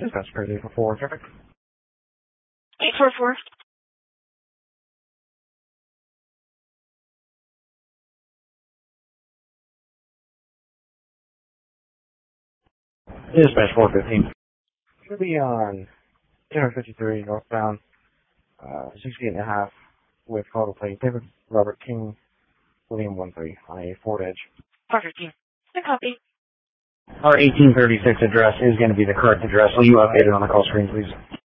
Dispatch crazy for 4 traffic. 844. Dispatch 415. Should be on 253 northbound, 68.5 with photo plate. David Robert King, William 13 on a Ford Edge. 415. The copy. Our 1836 address is going to be the correct address. Will you update it on the call screen, please?